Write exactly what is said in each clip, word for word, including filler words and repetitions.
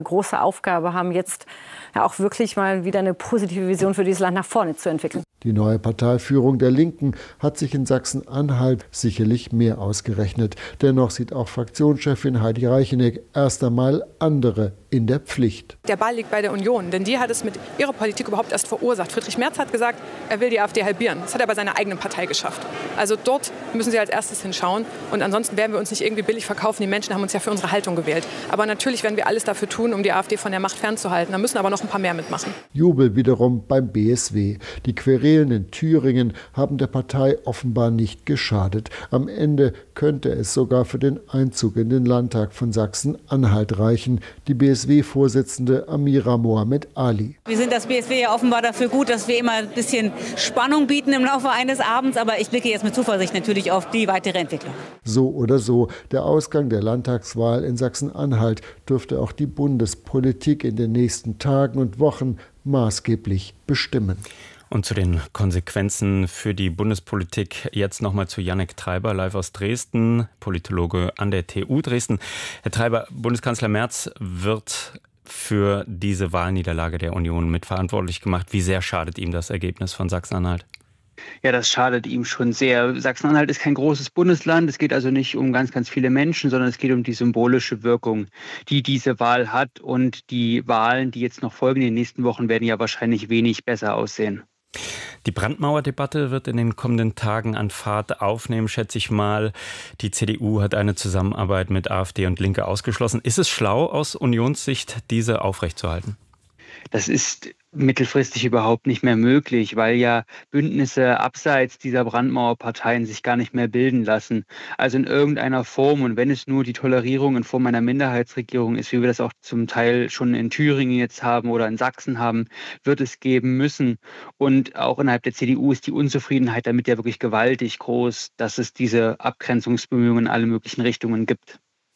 große Aufgabe haben, jetzt ja auch wirklich mal wieder eine positive Vision für dieses Land nach vorne zu entwickeln. Die neue Parteiführung der Linken hat sich in Sachsen-Anhalt sicherlich mehr ausgerechnet. Dennoch sieht auch Fraktionschefin Heidi Reicheneck erst einmal andere in der Pflicht. Der Ball liegt bei der Union, denn die hat es mit ihrer Politik überhaupt erst verursacht. Friedrich Merz hat gesagt, er will die AfD halbieren. Das hat er bei seiner eigenen Partei geschafft. Also dort müssen sie als erstes hinschauen. Und ansonsten werden wir uns nicht irgendwie billig verkaufen. Die Menschen haben uns ja für unsere Haltung gewählt. Aber natürlich werden wir alles dafür tun, um die AfD von der Macht fernzuhalten. Da müssen aber noch ein paar mehr mitmachen. Jubel wiederum beim B S W. Die Querelen in Thüringen haben der Partei offenbar nicht geschadet. Am Ende könnte es sogar für den Einzug in den Landtag von Sachsen-Anhalt reichen. Die B S W-Vorsitzende Amira Mohamed Ali. Wir sind das B S W ja offenbar dafür gut, dass wir immer ein bisschen Spannung bieten im Laufe eines Abends. Aber ich blicke jetzt mit Zuversicht natürlich auf die weitere Entwicklung. So oder so, der Ausgang der Landtagswahl in Sachsen-Anhalt dürfte auch die Bundespolitik in den nächsten Tagen und Wochen maßgeblich bestimmen. Und zu den Konsequenzen für die Bundespolitik jetzt nochmal zu Jannik Treiber, live aus Dresden, Politologe an der T U Dresden. Herr Treiber, Bundeskanzler Merz wird für diese Wahlniederlage der Union mitverantwortlich gemacht. Wie sehr schadet ihm das Ergebnis von Sachsen-Anhalt? Ja, das schadet ihm schon sehr. Sachsen-Anhalt ist kein großes Bundesland. Es geht also nicht um ganz, ganz viele Menschen, sondern es geht um die symbolische Wirkung, die diese Wahl hat. Und die Wahlen, die jetzt noch folgen in den nächsten Wochen, werden ja wahrscheinlich wenig besser aussehen. Die Brandmauerdebatte wird in den kommenden Tagen an Fahrt aufnehmen, schätze ich mal. Die C D U hat eine Zusammenarbeit mit AfD und Linke ausgeschlossen. Ist es schlau, aus Unionssicht diese aufrechtzuerhalten? Das ist mittelfristig überhaupt nicht mehr möglich, weil ja Bündnisse abseits dieser Brandmauerparteien sich gar nicht mehr bilden lassen. Also in irgendeiner Form, und wenn es nur die Tolerierung in Form einer Minderheitsregierung ist, wie wir das auch zum Teil schon in Thüringen jetzt haben oder in Sachsen haben, wird es geben müssen. Und auch innerhalb der C D U ist die Unzufriedenheit damit ja wirklich gewaltig groß, dass es diese Abgrenzungsbemühungen in alle möglichen Richtungen gibt.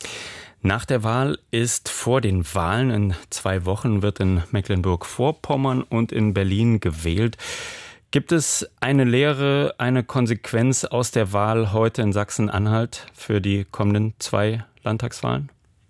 Nach der Wahl ist vor den Wahlen in zwei Wochen wird in Mecklenburg-Vorpommern und in Berlin gewählt. Gibt es eine Lehre, eine Konsequenz aus der Wahl heute in Sachsen-Anhalt für die kommenden zwei Landtagswahlen?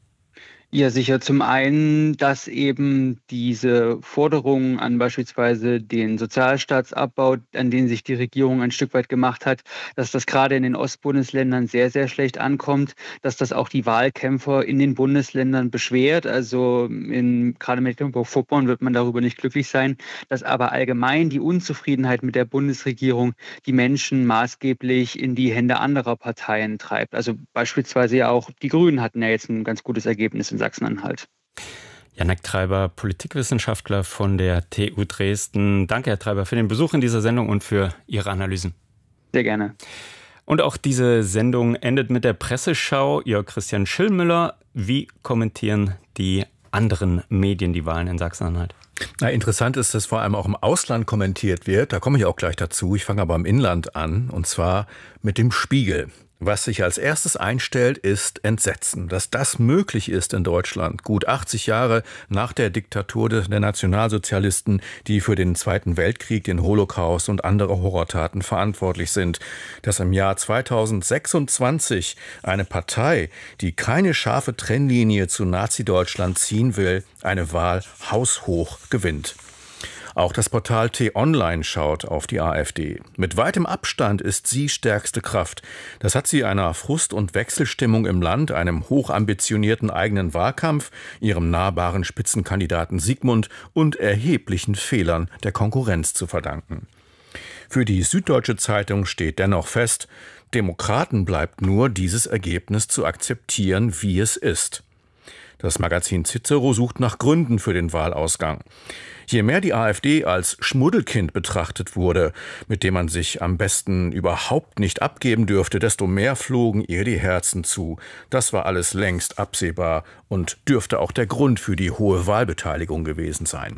Ja, sicher. Zum einen, dass eben diese Forderungen an beispielsweise den Sozialstaatsabbau, an den sich die Regierung ein Stück weit gemacht hat, dass das gerade in den Ostbundesländern sehr, sehr schlecht ankommt, dass das auch die Wahlkämpfer in den Bundesländern beschwert. Also in, gerade Mecklenburg-Vorpommern wird man darüber nicht glücklich sein, dass aber allgemein die Unzufriedenheit mit der Bundesregierung die Menschen maßgeblich in die Hände anderer Parteien treibt. Also beispielsweise ja auch die Grünen hatten ja jetzt ein ganz gutes Ergebnis in Sachsen-Anhalt. Jannik Treiber, Politikwissenschaftler von der T U Dresden. Danke, Herr Treiber, für den Besuch in dieser Sendung und für Ihre Analysen. Sehr gerne. Und auch diese Sendung endet mit der Presseschau. Jörg Christian Schillmüller, wie kommentieren die anderen Medien die Wahlen in Sachsen-Anhalt? Na, interessant ist, dass vor allem auch im Ausland kommentiert wird. Da komme ich auch gleich dazu. Ich fange aber im Inland an, und zwar mit dem Spiegel. Was sich als erstes einstellt, ist Entsetzen. Dass das möglich ist in Deutschland, gut achtzig Jahre nach der Diktatur der Nationalsozialisten, die für den Zweiten Weltkrieg, den Holocaust und andere Horrortaten verantwortlich sind. Dass im Jahr zweitausendsechsundzwanzig eine Partei, die keine scharfe Trennlinie zu Nazi-Deutschland ziehen will, eine Wahl haushoch gewinnt. Auch das Portal T-Online schaut auf die AfD. Mit weitem Abstand ist sie stärkste Kraft. Das hat sie einer Frust- und Wechselstimmung im Land, einem hochambitionierten eigenen Wahlkampf, ihrem nahbaren Spitzenkandidaten Sigmund und erheblichen Fehlern der Konkurrenz zu verdanken. Für die Süddeutsche Zeitung steht dennoch fest, Demokraten bleibt nur, dieses Ergebnis zu akzeptieren, wie es ist. Das Magazin Cicero sucht nach Gründen für den Wahlausgang. Je mehr die AfD als Schmuddelkind betrachtet wurde, mit dem man sich am besten überhaupt nicht abgeben dürfte, desto mehr flogen ihr die Herzen zu. Das war alles längst absehbar und dürfte auch der Grund für die hohe Wahlbeteiligung gewesen sein.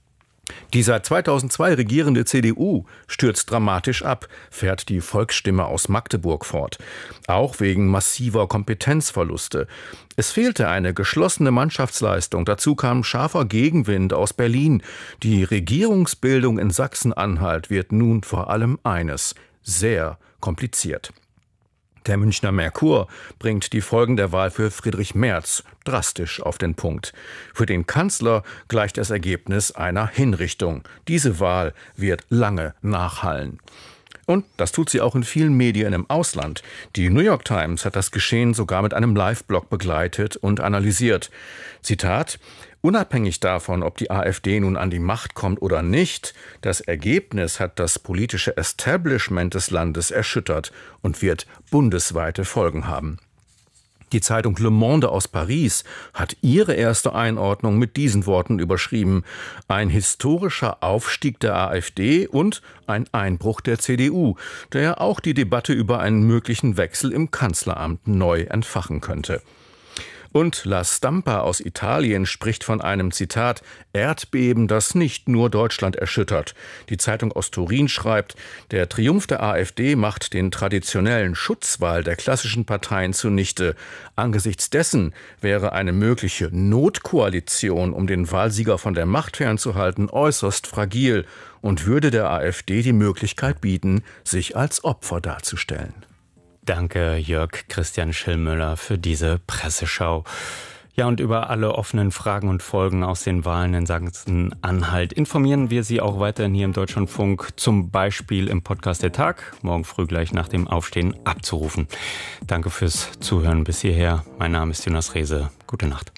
Die seit zweitausendzwei regierende C D U stürzt dramatisch ab, fährt die Volksstimme aus Magdeburg fort. Auch wegen massiver Kompetenzverluste. Es fehlte eine geschlossene Mannschaftsleistung. Dazu kam scharfer Gegenwind aus Berlin. Die Regierungsbildung in Sachsen-Anhalt wird nun vor allem eines: sehr kompliziert. Der Münchner Merkur bringt die Folgen der Wahl für Friedrich Merz drastisch auf den Punkt. Für den Kanzler gleicht das Ergebnis einer Hinrichtung. Diese Wahl wird lange nachhallen. Und das tut sie auch in vielen Medien im Ausland. Die New York Times hat das Geschehen sogar mit einem Live-Blog begleitet und analysiert. Zitat: Unabhängig davon, ob die AfD nun an die Macht kommt oder nicht, das Ergebnis hat das politische Establishment des Landes erschüttert und wird bundesweite Folgen haben. Die Zeitung Le Monde aus Paris hat ihre erste Einordnung mit diesen Worten überschrieben: Ein historischer Aufstieg der AfD und ein Einbruch der C D U, der ja auch die Debatte über einen möglichen Wechsel im Kanzleramt neu entfachen könnte. Und La Stampa aus Italien spricht von einem, Zitat, Erdbeben, das nicht nur Deutschland erschüttert. Die Zeitung aus Turin schreibt, der Triumph der AfD macht den traditionellen Schutzwall der klassischen Parteien zunichte. Angesichts dessen wäre eine mögliche Notkoalition, um den Wahlsieger von der Macht fernzuhalten, äußerst fragil und würde der AfD die Möglichkeit bieten, sich als Opfer darzustellen. Danke, Jörg Christian Schillmüller, für diese Presseschau. Ja, und über alle offenen Fragen und Folgen aus den Wahlen in Sachsen-Anhalt informieren wir Sie auch weiterhin hier im Deutschlandfunk, zum Beispiel im Podcast Der Tag, morgen früh gleich nach dem Aufstehen abzurufen. Danke fürs Zuhören bis hierher. Mein Name ist Jonas Rehse. Gute Nacht.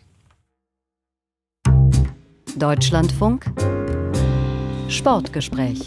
Deutschlandfunk Sportgespräch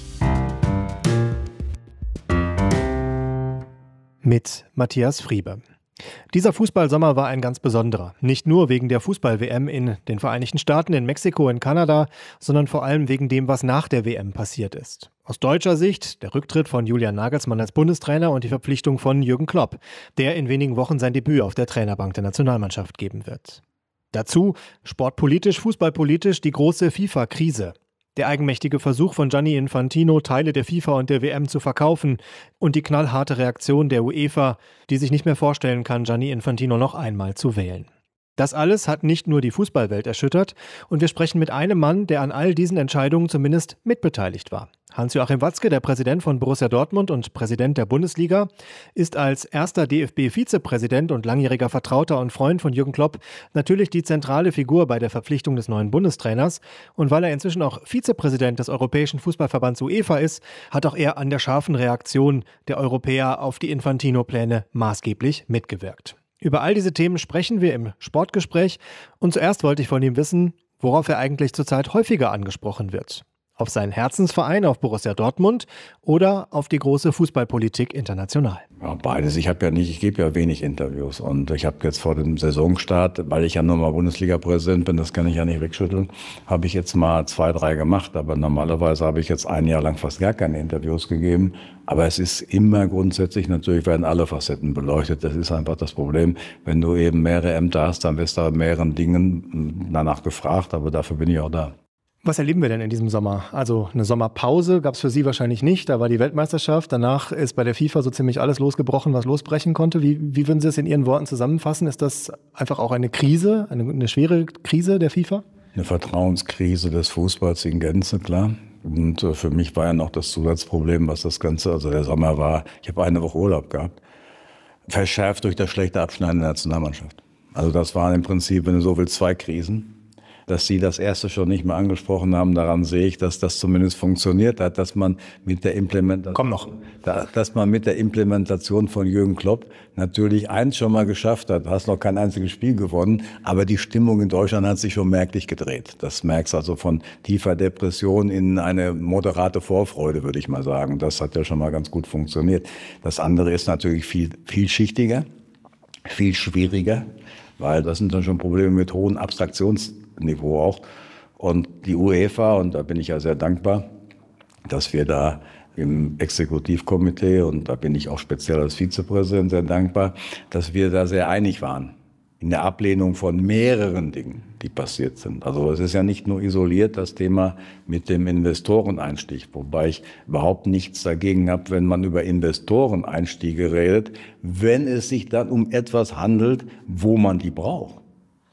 mit Matthias Friebe. Dieser Fußballsommer war ein ganz besonderer. Nicht nur wegen der Fußball-W M in den Vereinigten Staaten, in Mexiko, in Kanada, sondern vor allem wegen dem, was nach der W M passiert ist. Aus deutscher Sicht der Rücktritt von Julian Nagelsmann als Bundestrainer und die Verpflichtung von Jürgen Klopp, der in wenigen Wochen sein Debüt auf der Trainerbank der Nationalmannschaft geben wird. Dazu sportpolitisch, fußballpolitisch die große FIFA-Krise. Der eigenmächtige Versuch von Gianni Infantino, Teile der FIFA und der W M zu verkaufen und die knallharte Reaktion der UEFA, die sich nicht mehr vorstellen kann, Gianni Infantino noch einmal zu wählen. Das alles hat nicht nur die Fußballwelt erschüttert und wir sprechen mit einem Mann, der an all diesen Entscheidungen zumindest mitbeteiligt war. Hans-Joachim Watzke, der Präsident von Borussia Dortmund und Präsident der Bundesliga, ist als erster D F B-Vizepräsident und langjähriger Vertrauter und Freund von Jürgen Klopp natürlich die zentrale Figur bei der Verpflichtung des neuen Bundestrainers. Und weil er inzwischen auch Vizepräsident des Europäischen Fußballverbands UEFA ist, hat auch er an der scharfen Reaktion der Europäer auf die Infantino-Pläne maßgeblich mitgewirkt. Über all diese Themen sprechen wir im Sportgespräch und zuerst wollte ich von ihm wissen, worauf er eigentlich zurzeit häufiger angesprochen wird. Auf seinen Herzensverein, auf Borussia Dortmund oder auf die große Fußballpolitik international? Ja, beides. Ich habe ja nicht, ich gebe ja wenig Interviews und ich habe jetzt vor dem Saisonstart, weil ich ja nur mal Bundesliga-Präsident bin, das kann ich ja nicht wegschütteln, habe ich jetzt mal zwei, drei gemacht. Aber normalerweise habe ich jetzt ein Jahr lang fast gar keine Interviews gegeben. Aber es ist immer grundsätzlich, natürlich werden alle Facetten beleuchtet. Das ist einfach das Problem. Wenn du eben mehrere Ämter hast, dann wirst du bei mehreren Dingen danach gefragt. Aber dafür bin ich auch da. Was erleben wir denn in diesem Sommer? Also eine Sommerpause gab es für Sie wahrscheinlich nicht. Da war die Weltmeisterschaft. Danach ist bei der FIFA so ziemlich alles losgebrochen, was losbrechen konnte. Wie, wie würden Sie es in Ihren Worten zusammenfassen? Ist das einfach auch eine Krise, eine, eine schwere Krise der FIFA? Eine Vertrauenskrise des Fußballs in Gänze, klar. Und für mich war ja noch das Zusatzproblem, was das Ganze, also der Sommer war, ich habe eine Woche Urlaub gehabt, verschärft durch das schlechte Abschneiden der Nationalmannschaft. Also das waren im Prinzip, wenn du so willst, zwei Krisen. Dass Sie das erste schon nicht mehr angesprochen haben, daran sehe ich, dass das zumindest funktioniert hat, dass man mit der Implementation, Komm noch. Da, dass man mit der Implementation von Jürgen Klopp natürlich eins schon mal geschafft hat. Du hast noch kein einziges Spiel gewonnen, aber die Stimmung in Deutschland hat sich schon merklich gedreht. Das merkst also von tiefer Depression in eine moderate Vorfreude, würde ich mal sagen. Das hat ja schon mal ganz gut funktioniert. Das andere ist natürlich viel vielschichtiger, viel schwieriger, weil das sind dann schon Probleme mit hohen Abstraktions Niveau auch. Und die UEFA, und da bin ich ja sehr dankbar, dass wir da im Exekutivkomitee, und da bin ich auch speziell als Vizepräsident sehr dankbar, dass wir da sehr einig waren in der Ablehnung von mehreren Dingen, die passiert sind. Also es ist ja nicht nur isoliert das Thema mit dem Investoreneinstieg, wobei ich überhaupt nichts dagegen habe, wenn man über Investoreneinstiege redet, wenn es sich dann um etwas handelt, wo man die braucht.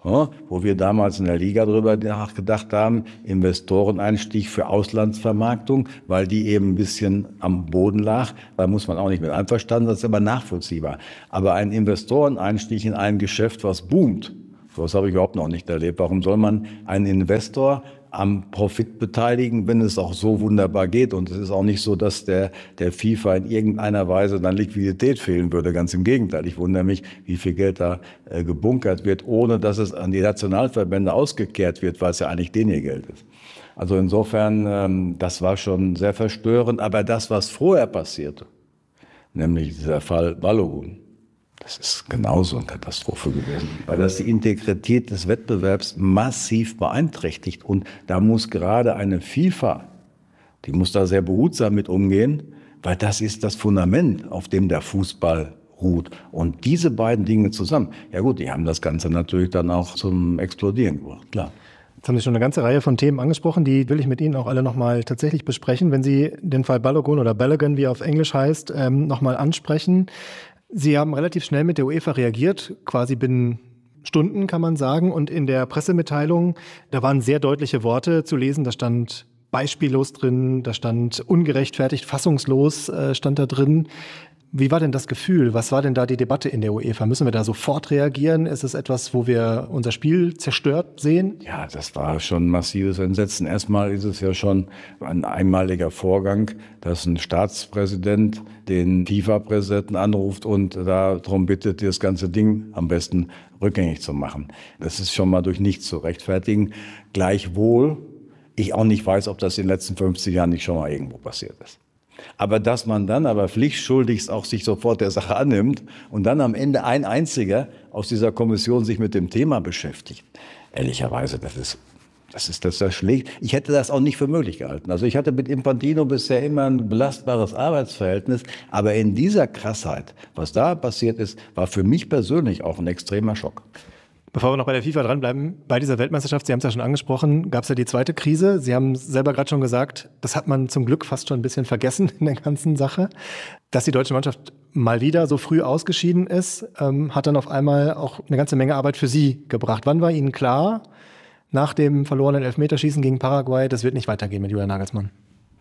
wo wir damals in der Liga darüber nachgedacht haben, Investoreneinstieg für Auslandsvermarktung, weil die eben ein bisschen am Boden lag. Da muss man auch nicht mit einverstanden sein, das ist aber nachvollziehbar. Aber ein Investoreneinstieg in ein Geschäft, was boomt, sowas habe ich überhaupt noch nicht erlebt. Warum soll man einen Investor am Profit beteiligen, wenn es auch so wunderbar geht? Und es ist auch nicht so, dass der, der FIFA in irgendeiner Weise dann Liquidität fehlen würde. Ganz im Gegenteil. Ich wundere mich, wie viel Geld da äh, gebunkert wird, ohne dass es an die Nationalverbände ausgekehrt wird, weil es ja eigentlich denen ihr Geld ist. Also insofern, ähm, das war schon sehr verstörend. Aber das, was vorher passierte, nämlich dieser Fall Balogun, das ist genauso eine Katastrophe gewesen, weil das die Integrität des Wettbewerbs massiv beeinträchtigt. Und da muss gerade eine FIFA, die muss da sehr behutsam mit umgehen, weil das ist das Fundament, auf dem der Fußball ruht. Und diese beiden Dinge zusammen, ja gut, die haben das Ganze natürlich dann auch zum Explodieren gebracht, klar. Jetzt haben Sie schon eine ganze Reihe von Themen angesprochen, die will ich mit Ihnen auch alle nochmal tatsächlich besprechen. Wenn Sie den Fall Balogun oder Balogun, wie er auf Englisch heißt, ähm, nochmal ansprechen. Sie haben relativ schnell mit der UEFA reagiert, quasi binnen Stunden, kann man sagen. Und in der Pressemitteilung, da waren sehr deutliche Worte zu lesen. Da stand beispiellos drin, da stand ungerechtfertigt, fassungslos äh, stand da drin. Wie war denn das Gefühl? Was war denn da die Debatte in der UEFA? Müssen wir da sofort reagieren? Ist es etwas, wo wir unser Spiel zerstört sehen? Ja, das war schon ein massives Entsetzen. Erstmal ist es ja schon ein einmaliger Vorgang, dass ein Staatspräsident den FIFA-Präsidenten anruft und darum bittet, das ganze Ding am besten rückgängig zu machen. Das ist schon mal durch nichts zu rechtfertigen. Gleichwohl ich auch nicht weiß, ob das in den letzten fünfzig Jahren nicht schon mal irgendwo passiert ist. Aber dass man dann aber pflichtschuldigst auch sich sofort der Sache annimmt und dann am Ende ein einziger aus dieser Kommission sich mit dem Thema beschäftigt, ehrlicherweise, das ist, das ist, das, das schlägt. Ich hätte das auch nicht für möglich gehalten. Also ich hatte mit Infantino bisher immer ein belastbares Arbeitsverhältnis, aber in dieser Krassheit, was da passiert ist, war für mich persönlich auch ein extremer Schock. Bevor wir noch bei der FIFA dranbleiben, bei dieser Weltmeisterschaft, Sie haben es ja schon angesprochen, gab es ja die zweite Krise. Sie haben selber gerade schon gesagt, das hat man zum Glück fast schon ein bisschen vergessen in der ganzen Sache. Dass die deutsche Mannschaft mal wieder so früh ausgeschieden ist, ähm, hat dann auf einmal auch eine ganze Menge Arbeit für Sie gebracht. Wann war Ihnen klar, nach dem verlorenen Elfmeterschießen gegen Paraguay, das wird nicht weitergehen mit Julian Nagelsmann?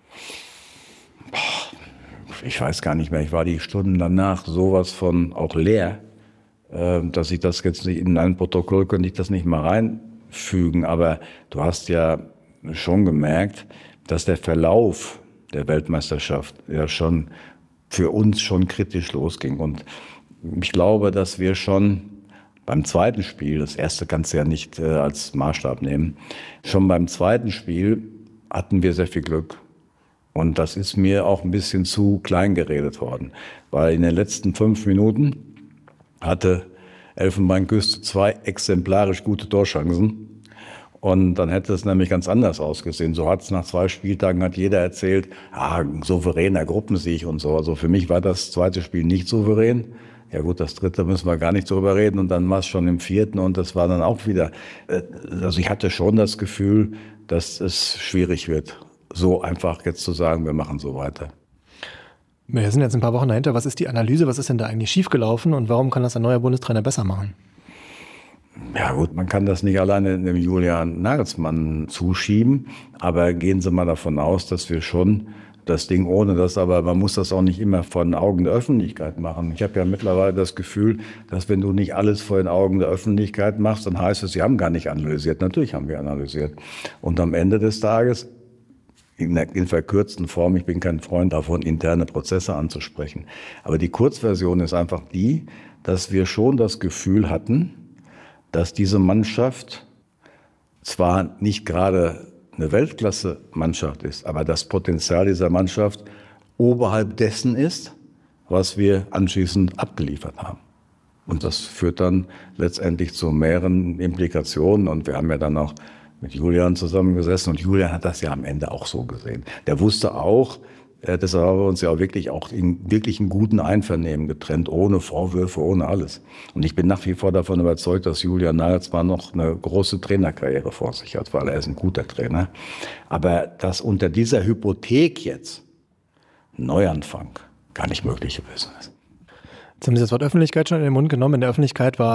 Ich weiß gar nicht mehr. Ich war die Stunden danach sowas von auch leer, dass ich das jetzt nicht in ein Protokoll könnte ich das nicht mal reinfügen. Aber du hast ja schon gemerkt, dass der Verlauf der Weltmeisterschaft ja schon für uns schon kritisch losging. Und ich glaube, dass wir schon beim zweiten Spiel, das erste kannst du ja nicht äh, als Maßstab nehmen, schon beim zweiten Spiel hatten wir sehr viel Glück. Und das ist mir auch ein bisschen zu klein geredet worden, weil in den letzten fünf Minuten hatte Elfenbeinküste zwei exemplarisch gute Torchancen. Und dann hätte es nämlich ganz anders ausgesehen. So hat es nach zwei Spieltagen, hat jeder erzählt, ah, souveräner Gruppensieg und so. Also für mich war das zweite Spiel nicht souverän. Ja gut, das dritte müssen wir gar nicht drüber reden. Und dann war es schon im vierten und das war dann auch wieder, also ich hatte schon das Gefühl, dass es schwierig wird, so einfach jetzt zu sagen, wir machen so weiter. Wir sind jetzt ein paar Wochen dahinter. Was ist die Analyse? Was ist denn da eigentlich schiefgelaufen? Und warum kann das ein neuer Bundestrainer besser machen? Ja gut, man kann das nicht alleine dem Julian Nagelsmann zuschieben. Aber gehen Sie mal davon aus, dass wir schon das Ding ohne das, aber man muss das auch nicht immer vor den Augen der Öffentlichkeit machen. Ich habe ja mittlerweile das Gefühl, dass wenn du nicht alles vor den Augen der Öffentlichkeit machst, dann heißt es, Sie haben gar nicht analysiert. Natürlich haben wir analysiert. Und am Ende des Tages in der in verkürzten Form, ich bin kein Freund davon, interne Prozesse anzusprechen. Aber die Kurzversion ist einfach die, dass wir schon das Gefühl hatten, dass diese Mannschaft zwar nicht gerade eine Weltklasse-Mannschaft ist, aber das Potenzial dieser Mannschaft oberhalb dessen ist, was wir anschließend abgeliefert haben. Und das führt dann letztendlich zu mehreren Implikationen. Und wir haben ja dann auch mit Julian zusammengesessen und Julian hat das ja am Ende auch so gesehen. Der wusste auch, äh, deshalb haben wir uns ja auch wirklich auch in wirklich einen guten Einvernehmen getrennt, ohne Vorwürfe, ohne alles. Und ich bin nach wie vor davon überzeugt, dass Julian Nagelsmann noch eine große Trainerkarriere vor sich hat, weil er ist ein guter Trainer. Aber dass unter dieser Hypothek jetzt ein Neuanfang gar nicht möglich gewesen ist. Jetzt haben Sie das Wort Öffentlichkeit schon in den Mund genommen. In der Öffentlichkeit war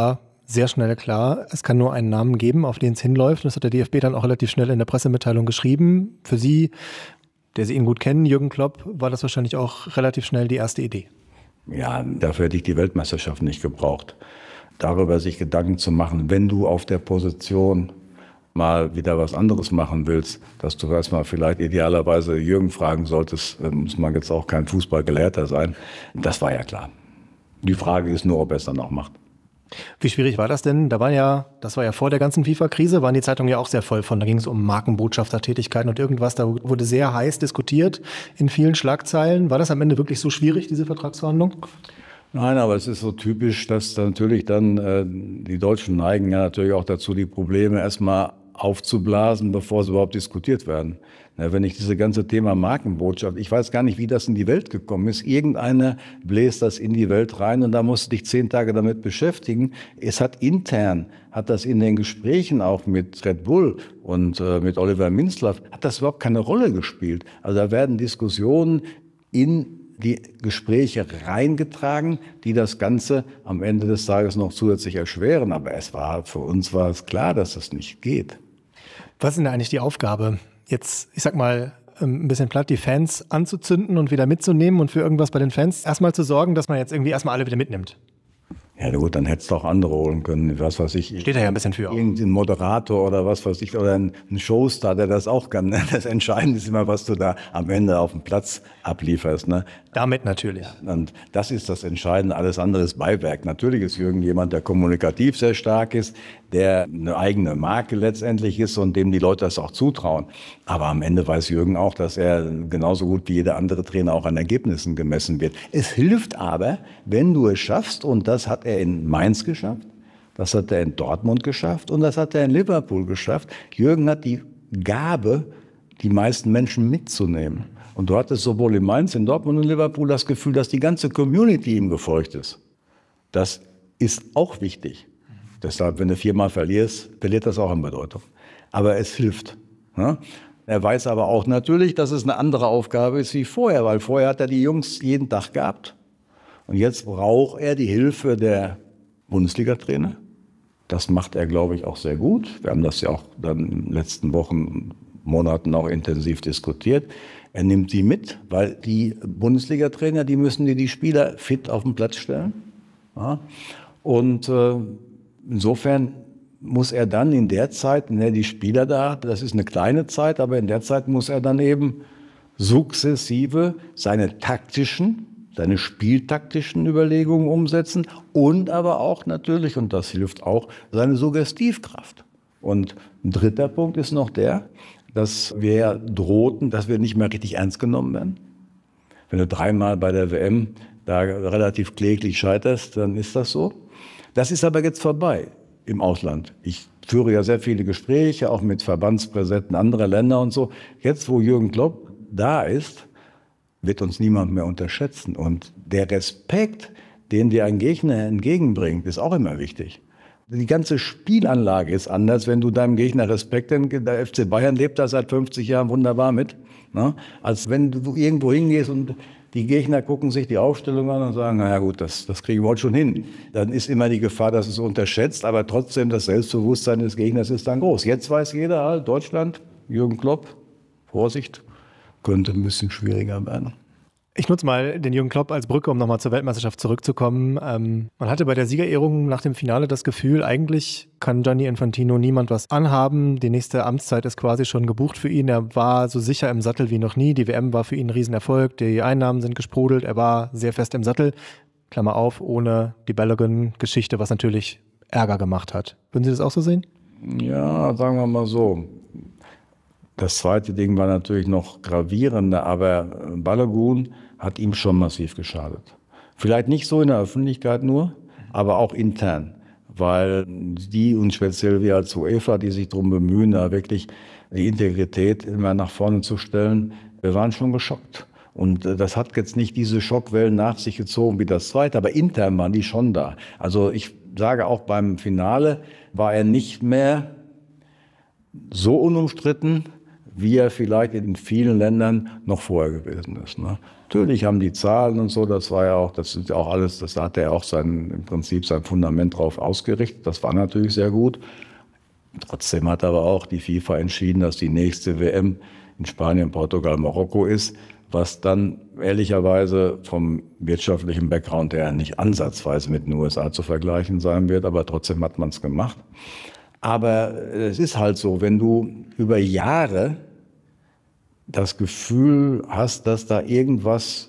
sehr schnell klar, es kann nur einen Namen geben, auf den es hinläuft. Und das hat der D F B dann auch relativ schnell in der Pressemitteilung geschrieben. Für Sie, der Sie ihn gut kennen, Jürgen Klopp, war das wahrscheinlich auch relativ schnell die erste Idee. Ja, dafür hätte ich die Weltmeisterschaft nicht gebraucht. Darüber sich Gedanken zu machen, wenn du auf der Position mal wieder was anderes machen willst, dass du erstmal vielleicht idealerweise Jürgen fragen solltest, muss man jetzt auch kein Fußballgelehrter sein. Das war ja klar. Die Frage ist nur, ob er es dann auch macht. Wie schwierig war das denn? Da war ja, das war ja vor der ganzen FIFA-Krise, waren die Zeitungen ja auch sehr voll von. Da ging es um Markenbotschaftertätigkeiten und irgendwas. Da wurde sehr heiß diskutiert in vielen Schlagzeilen. War das am Ende wirklich so schwierig, diese Vertragsverhandlung? Nein, aber es ist so typisch, dass natürlich dann äh, die Deutschen neigen ja natürlich auch dazu, die Probleme erstmal aufzublasen, bevor sie überhaupt diskutiert werden. Na, wenn ich diese ganze Thema Markenbotschaft, ich weiß gar nicht, wie das in die Welt gekommen ist. Irgendeiner bläst das in die Welt rein und da musst du dich zehn Tage damit beschäftigen. Es hat intern, hat das in den Gesprächen auch mit Red Bull und äh, mit Oliver Minzlaff, hat das überhaupt keine Rolle gespielt. Also da werden Diskussionen in die Gespräche reingetragen, die das Ganze am Ende des Tages noch zusätzlich erschweren. Aber es war, für uns war es klar, dass es nicht geht. Was ist denn eigentlich die Aufgabe? Jetzt, ich sag mal, ein bisschen platt, die Fans anzuzünden und wieder mitzunehmen und für irgendwas bei den Fans erstmal zu sorgen, dass man jetzt irgendwie erstmal alle wieder mitnimmt. Ja gut, dann hättest du auch andere holen können, was weiß ich. Steht da ja ein bisschen für. Irgendein Moderator oder was weiß ich, oder ein, ein Showstar, der das auch kann. Das Entscheidende ist immer, was du da am Ende auf dem Platz ablieferst. Ne? Damit natürlich. Und das ist das Entscheidende, alles andere ist Beiwerk. Natürlich ist Jürgen jemand, der kommunikativ sehr stark ist, der eine eigene Marke letztendlich ist und dem die Leute das auch zutrauen. Aber am Ende weiß Jürgen auch, dass er genauso gut wie jeder andere Trainer auch an Ergebnissen gemessen wird. Es hilft aber, wenn du es schaffst, und das hat er in Mainz geschafft, das hat er in Dortmund geschafft und das hat er in Liverpool geschafft. Jürgen hat die Gabe, die meisten Menschen mitzunehmen. Und du hattest sowohl in Mainz, in Dortmund und Liverpool das Gefühl, dass die ganze Community ihm gefolgt ist. Das ist auch wichtig. Deshalb, wenn du viermal verlierst, verliert das auch an Bedeutung. Aber es hilft. Ja? Er weiß aber auch natürlich, dass es eine andere Aufgabe ist wie vorher, weil vorher hat er die Jungs jeden Tag gehabt. Und jetzt braucht er die Hilfe der Bundesliga-Trainer. Das macht er, glaube ich, auch sehr gut. Wir haben das ja auch dann in den letzten Wochen, Monaten auch intensiv diskutiert. Er nimmt sie mit, weil die Bundesliga-Trainer, die müssen die, die Spieler fit auf den Platz stellen. Ja? Und äh, insofern muss er dann in der Zeit, in der die Spieler da hat, das ist eine kleine Zeit, aber in der Zeit muss er dann eben sukzessive seine taktischen, seine spieltaktischen Überlegungen umsetzen und aber auch natürlich, und das hilft auch, seine Suggestivkraft. Und ein dritter Punkt ist noch der, dass wir ja drohten, dass wir nicht mehr richtig ernst genommen werden. Wenn du dreimal bei der W M da relativ kläglich scheiterst, dann ist das so. Das ist aber jetzt vorbei im Ausland. Ich führe ja sehr viele Gespräche, auch mit Verbandspräsidenten anderer Länder und so. Jetzt, wo Jürgen Klopp da ist, wird uns niemand mehr unterschätzen. Und der Respekt, den dir ein Gegner entgegenbringt, ist auch immer wichtig. Die ganze Spielanlage ist anders, wenn du deinem Gegner Respekt, denn der F C Bayern lebt da seit fünfzig Jahren wunderbar mit, ne? Als wenn du irgendwo hingehst und die Gegner gucken sich die Aufstellung an und sagen, na ja gut, das, das kriegen wir heute schon hin. Dann ist immer die Gefahr, dass es unterschätzt, aber trotzdem das Selbstbewusstsein des Gegners ist dann groß. Jetzt weiß jeder, halt, Deutschland, Jürgen Klopp, Vorsicht, könnte ein bisschen schwieriger werden. Ich nutze mal den Jürgen Klopp als Brücke, um nochmal zur Weltmeisterschaft zurückzukommen. Ähm, man hatte bei der Siegerehrung nach dem Finale das Gefühl, eigentlich kann Gianni Infantino niemand was anhaben. Die nächste Amtszeit ist quasi schon gebucht für ihn. Er war so sicher im Sattel wie noch nie. Die W M war für ihn ein Riesenerfolg. Die Einnahmen sind gesprudelt. Er war sehr fest im Sattel. Klammer auf, ohne die Balogun-Geschichte, was natürlich Ärger gemacht hat. Würden Sie das auch so sehen? Ja, sagen wir mal so. Das zweite Ding war natürlich noch gravierender, aber Balogun hat ihm schon massiv geschadet. Vielleicht nicht so in der Öffentlichkeit nur, aber auch intern. Weil die und speziell wir als UEFA, die sich darum bemühen, da wirklich die Integrität immer nach vorne zu stellen, wir waren schon geschockt. Und das hat jetzt nicht diese Schockwellen nach sich gezogen wie das zweite, aber intern waren die schon da. Also ich sage auch beim Finale war er nicht mehr so unumstritten, wie er vielleicht in vielen Ländern noch vorher gewesen ist. Ne? Natürlich haben die Zahlen und so, das war ja auch, das ist ja auch alles, das hat er auch sein, im Prinzip sein Fundament drauf ausgerichtet. Das war natürlich sehr gut. Trotzdem hat aber auch die FIFA entschieden, dass die nächste W M in Spanien, Portugal, Marokko ist, was dann ehrlicherweise vom wirtschaftlichen Background her nicht ansatzweise mit den U S A zu vergleichen sein wird, aber trotzdem hat man es gemacht. Aber es ist halt so, wenn du über Jahre das Gefühl hast, dass da irgendwas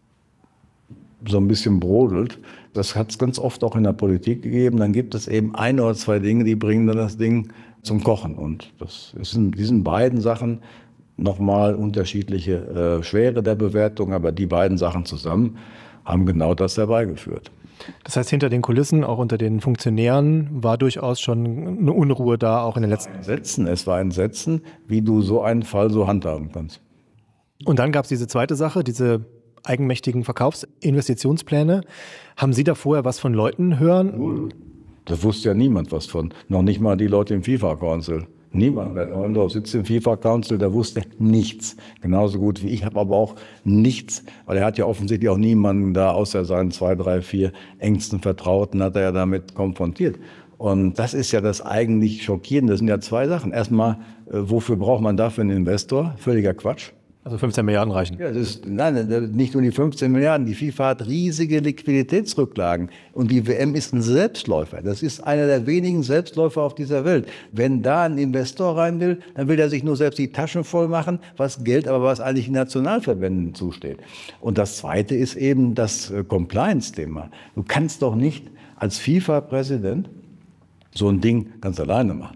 so ein bisschen brodelt, das hat es ganz oft auch in der Politik gegeben, dann gibt es eben ein oder zwei Dinge, die bringen dann das Ding zum Kochen. Und das ist in diesen beiden Sachen nochmal unterschiedliche äh, Schwere der Bewertung, aber die beiden Sachen zusammen haben genau das herbeigeführt. Das heißt, hinter den Kulissen, auch unter den Funktionären, war durchaus schon eine Unruhe da, auch in den letzten Jahren. Sätzen. Es war ein Sätzen, wie du so einen Fall so handhaben kannst. Und dann gab es diese zweite Sache, diese eigenmächtigen Verkaufsinvestitionspläne. Haben Sie da vorher was von Leuten hören? Da wusste ja niemand was von. Noch nicht mal die Leute im FIFA Council. Niemand. Wer Neundorf sitzt im FIFA Council, der wusste nichts. Genauso gut wie ich, habe aber auch nichts, weil er hat ja offensichtlich auch niemanden da, außer seinen zwei, drei, vier engsten Vertrauten, hat er ja damit konfrontiert. Und das ist ja das eigentlich Schockierende. Das sind ja zwei Sachen. Erstmal, äh, wofür braucht man dafür einen Investor? Völliger Quatsch. Also fünfzehn Milliarden reichen. Ja, das ist, nein, nicht nur die fünfzehn Milliarden. Die FIFA hat riesige Liquiditätsrücklagen. Und die W M ist ein Selbstläufer. Das ist einer der wenigen Selbstläufer auf dieser Welt. Wenn da ein Investor rein will, dann will er sich nur selbst die Taschen voll machen, was Geld, aber was eigentlich den Nationalverbänden zusteht. Und das Zweite ist eben das Compliance-Thema. Du kannst doch nicht als FIFA-Präsident so ein Ding ganz alleine machen.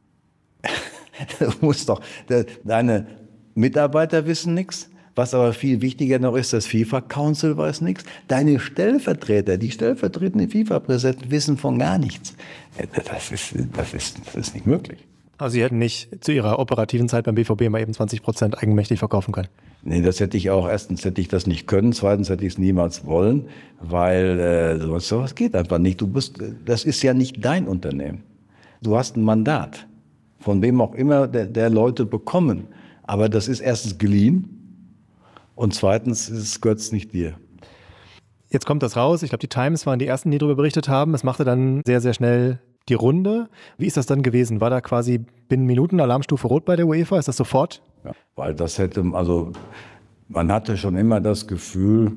Du musst doch deine Mitarbeiter wissen nichts. Was aber viel wichtiger noch ist, das FIFA Council weiß nichts. Deine Stellvertreter, die stellvertretenden FIFA-Präsidenten wissen von gar nichts. Das ist, das ist, das ist nicht möglich. Also Sie hätten nicht zu Ihrer operativen Zeit beim B V B mal eben zwanzig Prozent eigenmächtig verkaufen können? Nee, das hätte ich auch. Erstens hätte ich das nicht können. Zweitens hätte ich es niemals wollen, weil äh, sowas, sowas geht einfach nicht. Du bist, das ist ja nicht dein Unternehmen. Du hast ein Mandat, von wem auch immer der, der Leute bekommen. Aber das ist erstens geliehen und zweitens es gehört es nicht dir. Jetzt kommt das raus. Ich glaube, die Times waren die ersten, die darüber berichtet haben. Es machte dann sehr, sehr schnell die Runde. Wie ist das dann gewesen? War da quasi binnen Minuten Alarmstufe Rot bei der UEFA? Ist das sofort? Ja, weil das hätte, also man hatte schon immer das Gefühl,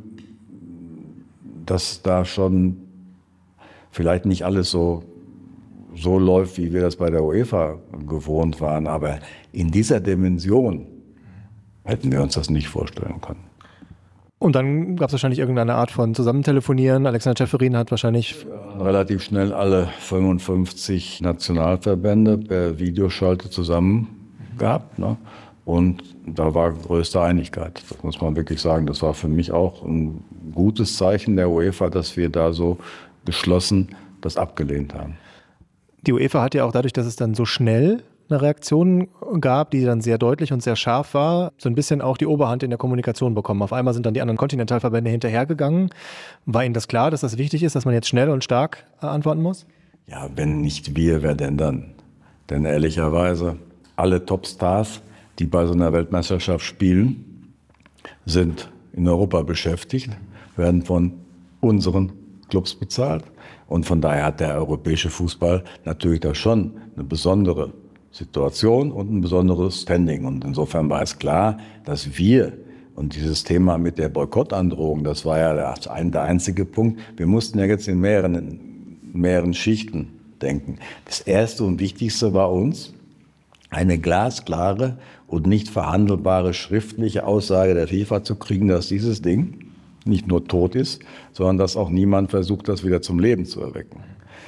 dass da schon vielleicht nicht alles so so läuft, wie wir das bei der UEFA gewohnt waren. Aber in dieser Dimension hätten wir uns das nicht vorstellen können. Und dann gab es wahrscheinlich irgendeine Art von Zusammentelefonieren. Alexander Ceferin hat wahrscheinlich relativ schnell alle fünfundfünfzig Nationalverbände per Videoschalte zusammen gehabt. Ne? Und da war größte Einigkeit. Das muss man wirklich sagen. Das war für mich auch ein gutes Zeichen der UEFA, dass wir da so geschlossen das abgelehnt haben. Die UEFA hat ja auch dadurch, dass es dann so schnell eine Reaktion gab, die dann sehr deutlich und sehr scharf war, so ein bisschen auch die Oberhand in der Kommunikation bekommen. Auf einmal sind dann die anderen Kontinentalverbände hinterhergegangen. War Ihnen das klar, dass das wichtig ist, dass man jetzt schnell und stark antworten muss? Ja, wenn nicht wir, wer denn dann? Denn ehrlicherweise, alle Topstars, die bei so einer Weltmeisterschaft spielen, sind in Europa beschäftigt, werden von unseren Clubs bezahlt. Und von daher hat der europäische Fußball natürlich da schon eine besondere Situation und ein besonderes Standing. Und insofern war es klar, dass wir, und dieses Thema mit der Boykottandrohung, das war ja der, der einzige Punkt, wir mussten ja jetzt in mehreren, in mehreren Schichten denken. Das Erste und Wichtigste war uns, eine glasklare und nicht verhandelbare schriftliche Aussage der FIFA zu kriegen, dass dieses Ding nicht nur tot ist, sondern dass auch niemand versucht, das wieder zum Leben zu erwecken.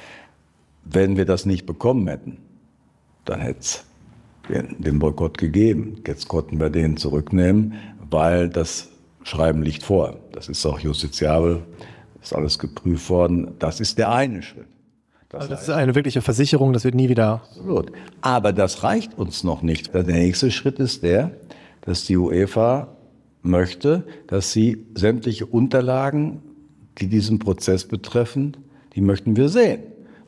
Wenn wir das nicht bekommen hätten, dann hätte es den Boykott gegeben. Jetzt konnten wir den zurücknehmen, weil das Schreiben liegt vor. Das ist auch justiziabel, ist alles geprüft worden. Das ist der eine Schritt. Das, also das heißt, ist eine wirkliche Versicherung, das wird nie wieder... Absolut. Aber das reicht uns noch nicht. Der nächste Schritt ist der, dass die UEFA möchte, dass sie sämtliche Unterlagen, die diesen Prozess betreffen, die möchten wir sehen.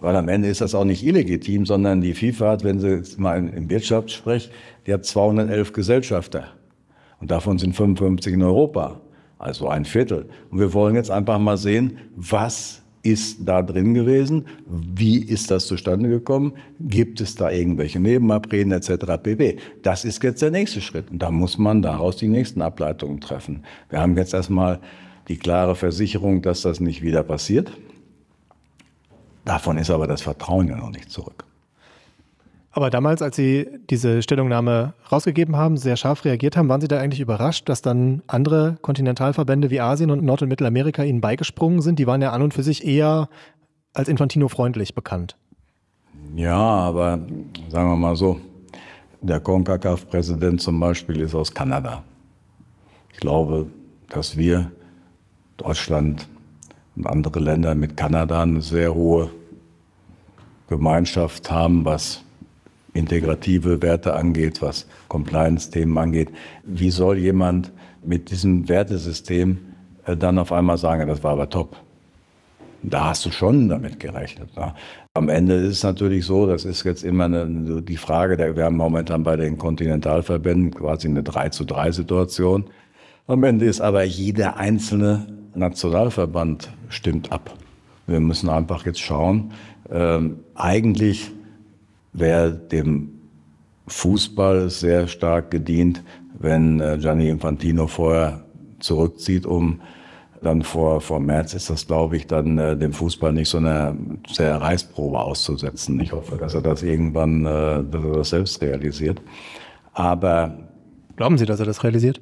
Weil am Ende ist das auch nicht illegitim, sondern die FIFA hat, wenn sie jetzt mal im Wirtschaft spricht, die hat zweihundertelf Gesellschafter. Und davon sind fünfundfünfzig in Europa, also ein Viertel. Und wir wollen jetzt einfach mal sehen, was ist da drin gewesen, wie ist das zustande gekommen, gibt es da irgendwelche Nebenabreden et cetera pp. Das ist jetzt der nächste Schritt und da muss man daraus die nächsten Ableitungen treffen. Wir haben jetzt erstmal die klare Versicherung, dass das nicht wieder passiert. Davon ist aber das Vertrauen ja noch nicht zurück. Aber damals, als Sie diese Stellungnahme rausgegeben haben, sehr scharf reagiert haben, waren Sie da eigentlich überrascht, dass dann andere Kontinentalverbände wie Asien und Nord- und Mittelamerika Ihnen beigesprungen sind? Die waren ja an und für sich eher als Infantino-freundlich bekannt. Ja, aber sagen wir mal so, der CONCACAF-Präsident zum Beispiel ist aus Kanada. Ich glaube, dass wir, Deutschland und andere Länder mit Kanada eine sehr hohe Gemeinschaft haben, was integrative Werte angeht, was Compliance-Themen angeht. Wie soll jemand mit diesem Wertesystem äh, dann auf einmal sagen, das war aber top? Da hast du schon damit gerechnet. Na? Am Ende ist es natürlich so, das ist jetzt immer eine, die Frage, der, wir haben momentan bei den Kontinentalverbänden quasi eine drei zu drei Situation. Am Ende ist aber jeder einzelne Nationalverband stimmt ab. Wir müssen einfach jetzt schauen, ähm, eigentlich wäre dem Fußball sehr stark gedient, wenn äh, Gianni Infantino vorher zurückzieht, um dann vor, vor März ist das, glaube ich, dann äh, dem Fußball nicht so eine sehr Reißprobe auszusetzen. Ich hoffe, dass er das irgendwann, äh, dass er das selbst realisiert. Aber glauben Sie, dass er das realisiert?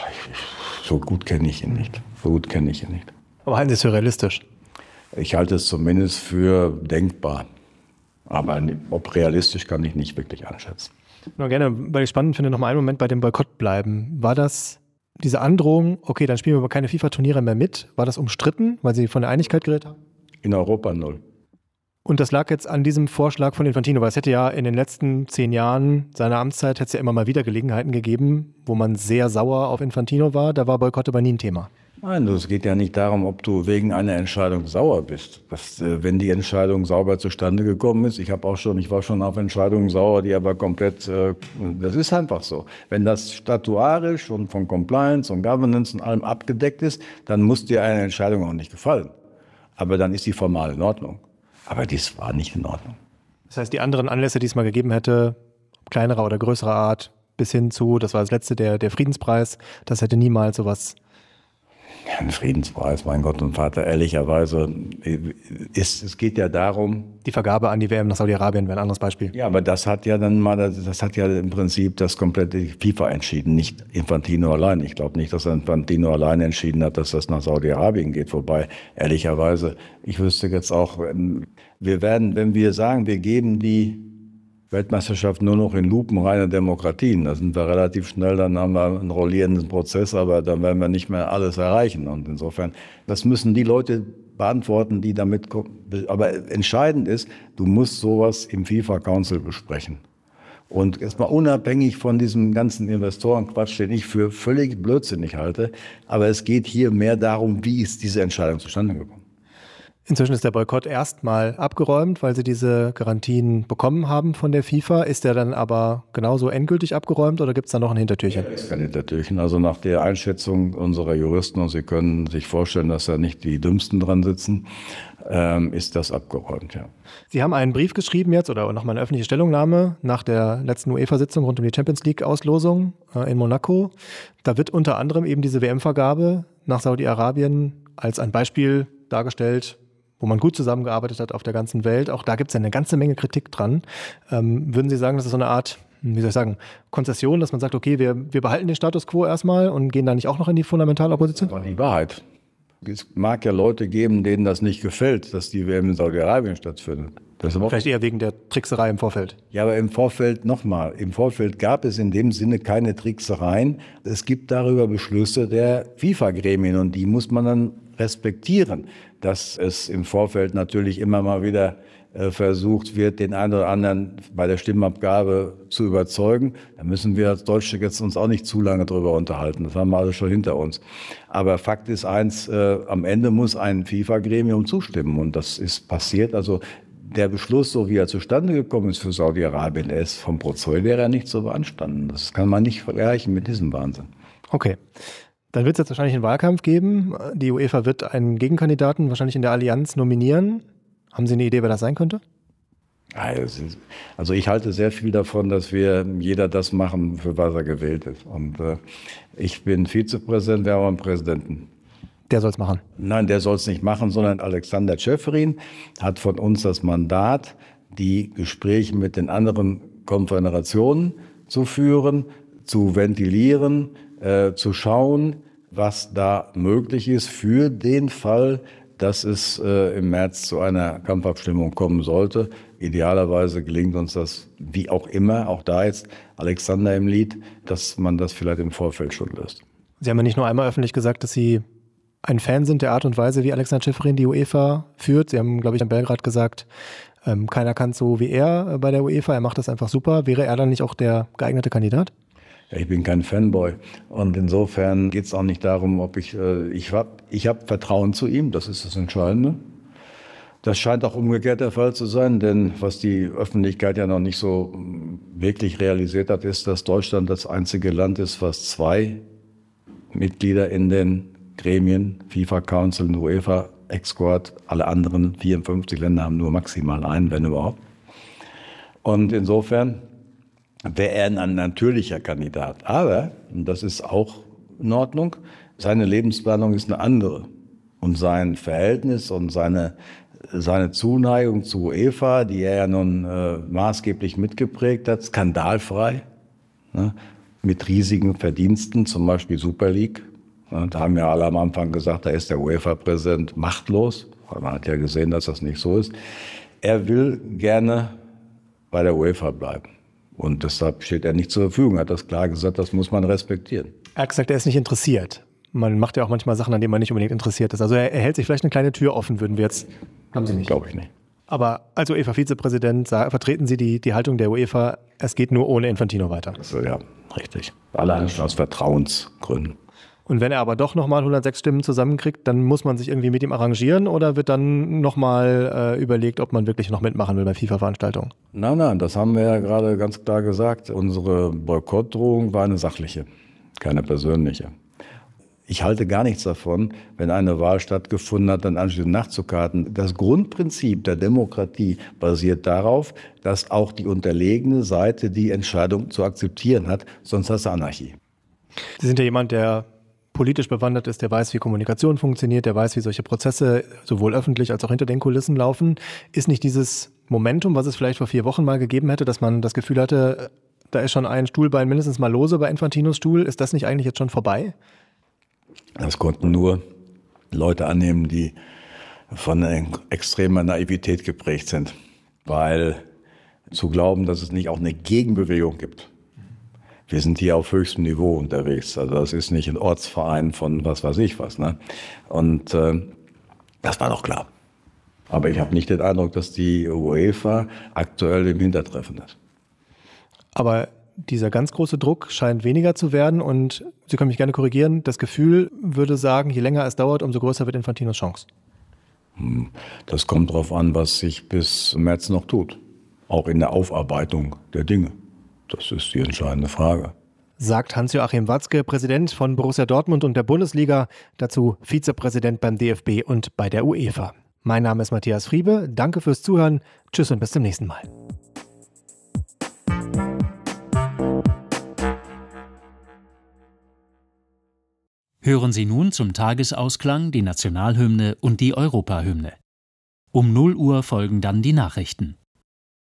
So gut kenne ich ihn nicht. So gut kenne ich ihn nicht. Aber halten Sie es für realistisch? Ich halte es zumindest für denkbar. Aber ob realistisch, kann ich nicht wirklich einschätzen. Nur gerne, weil ich spannend finde, noch mal einen Moment bei dem Boykott bleiben. War das diese Androhung, okay, dann spielen wir aber keine FIFA-Turniere mehr mit, war das umstritten, weil Sie von der Einigkeit geredet haben? In Europa null. Und das lag jetzt an diesem Vorschlag von Infantino, weil es hätte ja in den letzten zehn Jahren seiner Amtszeit hätte es ja immer mal wieder Gelegenheiten gegeben, wo man sehr sauer auf Infantino war, da war Boykott aber nie ein Thema. Nein, es geht ja nicht darum, ob du wegen einer Entscheidung sauer bist. Das, äh, wenn die Entscheidung sauber zustande gekommen ist, ich habe auch schon, ich war schon auf Entscheidungen sauer, die aber komplett, äh, das ist einfach so. Wenn das statuarisch und von Compliance und Governance und allem abgedeckt ist, dann muss dir eine Entscheidung auch nicht gefallen. Aber dann ist die formal in Ordnung. Aber dies war nicht in Ordnung. Das heißt, die anderen Anlässe, die es mal gegeben hätte, kleinerer oder größerer Art, bis hin zu, das war das letzte, der, der Friedenspreis, das hätte niemals sowas. Ein Friedenspreis, mein Gott und Vater, ehrlicherweise, ist, es geht ja darum... Die Vergabe an die W M nach Saudi-Arabien wäre ein anderes Beispiel. Ja, aber das hat ja dann mal, das hat ja im Prinzip das komplette FIFA entschieden, nicht Infantino allein. Ich glaube nicht, dass Infantino allein entschieden hat, dass das nach Saudi-Arabien geht. Wobei, ehrlicherweise, ich wüsste jetzt auch, wir werden, wenn wir sagen, wir geben die Weltmeisterschaft nur noch in lupenreine Demokratien. Da sind wir relativ schnell, dann haben wir einen rollierenden Prozess, aber dann werden wir nicht mehr alles erreichen. Und insofern, das müssen die Leute beantworten, die damit kommen. Aber entscheidend ist, du musst sowas im FIFA Council besprechen. Und erstmal unabhängig von diesem ganzen Investorenquatsch, den ich für völlig blödsinnig halte, aber es geht hier mehr darum, wie ist diese Entscheidung zustande gekommen. Inzwischen ist der Boykott erstmal abgeräumt, weil sie diese Garantien bekommen haben von der FIFA. Ist der dann aber genauso endgültig abgeräumt oder gibt es da noch ein Hintertürchen? Es ist kein Hintertürchen. Also nach der Einschätzung unserer Juristen, und Sie können sich vorstellen, dass da nicht die Dümmsten dran sitzen, ähm, ist das abgeräumt, ja. Sie haben einen Brief geschrieben jetzt oder nochmal eine öffentliche Stellungnahme nach der letzten UEFA-Sitzung rund um die Champions League-Auslosung äh, in Monaco. Da wird unter anderem eben diese W M-Vergabe nach Saudi-Arabien als ein Beispiel dargestellt, wo man gut zusammengearbeitet hat auf der ganzen Welt. Auch da gibt es ja eine ganze Menge Kritik dran. Ähm, würden Sie sagen, das ist so eine Art, wie soll ich sagen, Konzession, dass man sagt, okay, wir, wir behalten den Status quo erstmal und gehen da nicht auch noch in die Fundamentalopposition? Das war die Wahrheit. Es mag ja Leute geben, denen das nicht gefällt, dass die W M in Saudi-Arabien stattfindet. Das ist Vielleicht eher wegen der Trickserei im Vorfeld. Ja, aber im Vorfeld, nochmal, im Vorfeld gab es in dem Sinne keine Tricksereien. Es gibt darüber Beschlüsse der FIFA-Gremien und die muss man dann respektieren, dass es im Vorfeld natürlich immer mal wieder äh, versucht wird, den einen oder anderen bei der Stimmabgabe zu überzeugen. Da müssen wir als Deutsche jetzt uns auch nicht zu lange drüber unterhalten. Das haben wir alle schon hinter uns. Aber Fakt ist eins, äh, am Ende muss ein FIFA-Gremium zustimmen und das ist passiert. Also der Beschluss, so wie er zustande gekommen ist für Saudi-Arabien, der ist vom Prozedere nicht so beanstanden. Das kann man nicht vergleichen mit diesem Wahnsinn. Okay. Dann wird es jetzt wahrscheinlich einen Wahlkampf geben. Die UEFA wird einen Gegenkandidaten wahrscheinlich in der Allianz nominieren. Haben Sie eine Idee, wer das sein könnte? Also ich halte sehr viel davon, dass wir jeder das machen, für was er gewählt ist. Und äh, ich bin Vizepräsident, wir haben einen Präsidenten. Der soll es machen? Nein, der soll es nicht machen, sondern Alexander Ceferin hat von uns das Mandat, die Gespräche mit den anderen Konföderationen zu führen, zu ventilieren, äh, zu schauen, was da möglich ist für den Fall, dass es äh, im März zu einer Kampfabstimmung kommen sollte. Idealerweise gelingt uns das, wie auch immer, auch da jetzt Alexander im Lied, dass man das vielleicht im Vorfeld schon löst. Sie haben ja nicht nur einmal öffentlich gesagt, dass Sie ein Fan sind der Art und Weise, wie Alexander Ceferin die UEFA führt. Sie haben, glaube ich, in Belgrad gesagt, ähm, keiner kann so wie er bei der UEFA, er macht das einfach super. Wäre er dann nicht auch der geeignete Kandidat? Ja, ich bin kein Fanboy und insofern geht es auch nicht darum, ob ich, äh, ich habe ich hab Vertrauen zu ihm, das ist das Entscheidende. Das scheint auch umgekehrt der Fall zu sein, denn was die Öffentlichkeit ja noch nicht so wirklich realisiert hat, ist, dass Deutschland das einzige Land ist, was zwei Mitglieder in den Gremien, FIFA Council und UEFA Ex-Squad, alle anderen vierundfünfzig Länder haben nur maximal einen, wenn überhaupt. Und insofern wäre er ein natürlicher Kandidat. Aber, und das ist auch in Ordnung, seine Lebensplanung ist eine andere. Und sein Verhältnis und seine, seine Zuneigung zu UEFA, die er ja nun äh, maßgeblich mitgeprägt hat, skandalfrei, ne, mit riesigen Verdiensten, zum Beispiel Super League. Da haben ja alle am Anfang gesagt, da ist der UEFA-Präsident machtlos. Man hat ja gesehen, dass das nicht so ist. Er will gerne bei der UEFA bleiben. Und deshalb steht er nicht zur Verfügung. Er hat das klar gesagt, das muss man respektieren. Er hat gesagt, er ist nicht interessiert. Man macht ja auch manchmal Sachen, an denen man nicht unbedingt interessiert ist. Also er, er hält sich vielleicht eine kleine Tür offen, würden wir jetzt... Haben Sie nicht? Glaube ich nicht. Aber als UEFA-Vizepräsident vertreten Sie die, die Haltung der UEFA, es geht nur ohne Infantino weiter. Also, ja, richtig. Allein schon aus Vertrauensgründen. Und wenn er aber doch nochmal hundertsechs Stimmen zusammenkriegt, dann muss man sich irgendwie mit ihm arrangieren oder wird dann nochmal äh, überlegt, ob man wirklich noch mitmachen will bei FIFA-Veranstaltungen? Nein, nein, das haben wir ja gerade ganz klar gesagt. Unsere Boykottdrohung war eine sachliche, keine persönliche. Ich halte gar nichts davon, wenn eine Wahl stattgefunden hat, dann anschließend nachzukarten. Das Grundprinzip der Demokratie basiert darauf, dass auch die unterlegene Seite die Entscheidung zu akzeptieren hat, sonst hast du Anarchie. Sie sind ja jemand, der politisch bewandert ist, der weiß, wie Kommunikation funktioniert, der weiß, wie solche Prozesse sowohl öffentlich als auch hinter den Kulissen laufen. Ist nicht dieses Momentum, was es vielleicht vor vier Wochen mal gegeben hätte, dass man das Gefühl hatte, da ist schon ein Stuhlbein mindestens mal lose bei Infantinos Stuhl, ist das nicht eigentlich jetzt schon vorbei? Das konnten nur Leute annehmen, die von extremer Naivität geprägt sind. Weil zu glauben, dass es nicht auch eine Gegenbewegung gibt. Wir sind hier auf höchstem Niveau unterwegs. Also das ist nicht ein Ortsverein von was weiß ich was. Ne? Und äh, das war doch klar. Aber ich habe nicht den Eindruck, dass die UEFA aktuell im Hintertreffen ist. Aber dieser ganz große Druck scheint weniger zu werden und Sie können mich gerne korrigieren, das Gefühl würde sagen, je länger es dauert, umso größer wird Infantinos Chance. Das kommt darauf an, was sich bis März noch tut. Auch in der Aufarbeitung der Dinge. Das ist die entscheidende Frage. Sagt Hans-Joachim Watzke, Präsident von Borussia Dortmund und der Bundesliga, dazu Vizepräsident beim D F B und bei der UEFA. Mein Name ist Matthias Friebe, danke fürs Zuhören, tschüss und bis zum nächsten Mal. Hören Sie nun zum Tagesausklang die Nationalhymne und die Europahymne. Um null Uhr folgen dann die Nachrichten.